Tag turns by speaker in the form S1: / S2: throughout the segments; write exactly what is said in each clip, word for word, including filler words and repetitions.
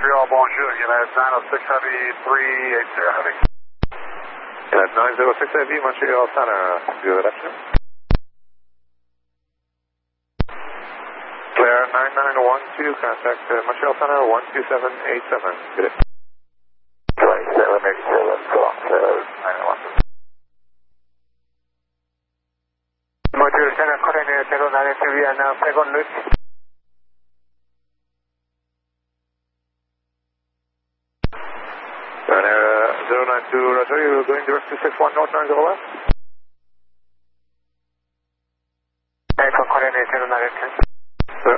S1: Montreal, bonjour. United nine oh six Heavy, three eighty Heavy.
S2: United nine oh six Heavy, Montreal Center. Good afternoon. Clear nine nine one two, contact uh, Montreal Center one two seven eight seven. Good day.
S1: twenty-seven eighty-seven, go on to nine nine one. Montreal Center, coordinator zero nine two, we are now second route.
S2: zero nine two, Roger, you're going direct to six one North nine zero left?
S1: Echo coordinator zero nine two.
S2: Sir.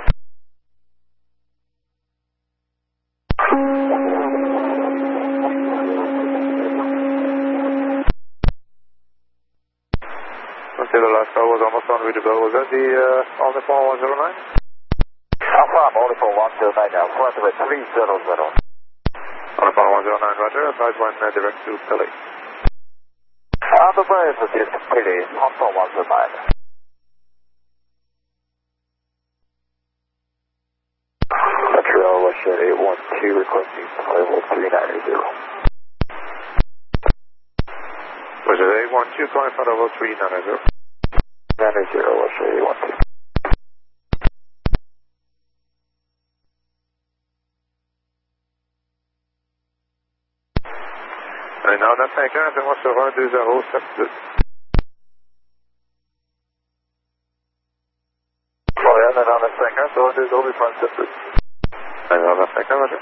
S2: Okay, the last call was almost on readable. Was that the uh, Alpha one zero nine?
S1: Alpha, Alpha one zero nine now, flight with three zero zero.
S2: Alpha one zero nine, Roger, advise one uh, direct to Philly.
S1: Alpha is just Philly, Alpha one zero nine. Montreal, Russia eight one two, requesting level three nine zero.
S2: Roger, eight one two, calling for level three nine zero.
S1: nine zero, Russia eight one two.
S2: Et now neuf cinq un, appelle-moi sur un deux zéro sept deux.
S1: Montréal, nine neuf cinq un, sur un deux zéro huit sept deux.
S2: nine neuf cinq un, Roger.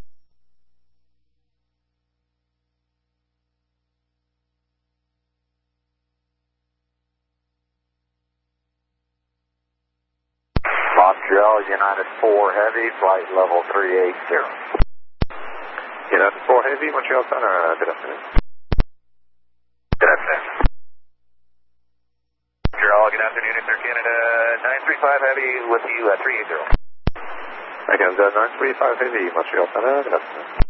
S1: Montreal, United four Heavy, flight level three eighty.
S2: United four Heavy, Montreal Center, uh, good afternoon.
S1: Good afternoon. Montreal, good afternoon, it's Air Canada nine three five Heavy with you at three eighty.
S2: Again, the nine three five Heavy, Montreal Center, good afternoon.